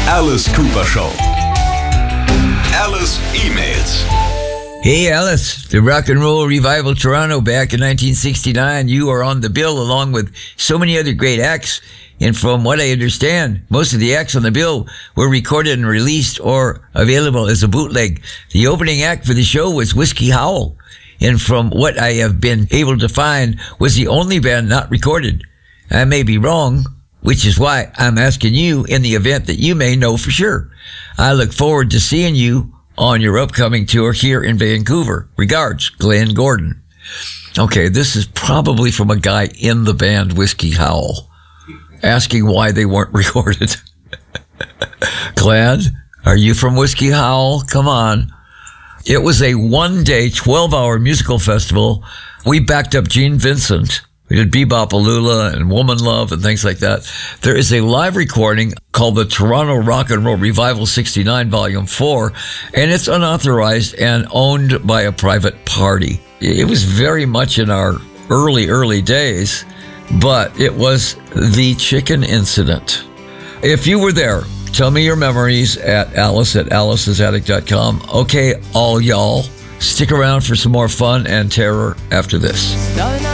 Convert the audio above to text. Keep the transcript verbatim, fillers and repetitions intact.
Alice Cooper Show. Alice emails. Hey Alice, the Rock and Roll Revival Toronto back in nineteen sixty-nine. You are on the bill along with so many other great acts. And from what I understand, most of the acts on the bill were recorded and released or available as a bootleg. The opening act for the show was Whiskey Howl. And from what I have been able to find, was the only band not recorded. I may be wrong, which is why I'm asking you in the event that you may know for sure. I look forward to seeing you on your upcoming tour here in Vancouver. Regards, Glenn Gordon. Okay, this is probably from a guy in the band Whiskey Howl, asking why they weren't recorded. Glenn, are you from Whiskey Howl? Come on. It was a one-day, twelve-hour musical festival. We backed up Gene Vincent. We did Bebop-A-Lula and Woman Love and things like that. There is a live recording called the Toronto Rock and Roll Revival sixty-nine Volume four, and it's unauthorized and owned by a private party. It was very much in our early, early days, but it was the chicken incident. If you were there, tell me your memories at alice at alice's attic dot com. Okay, all y'all, stick around for some more fun and terror after this.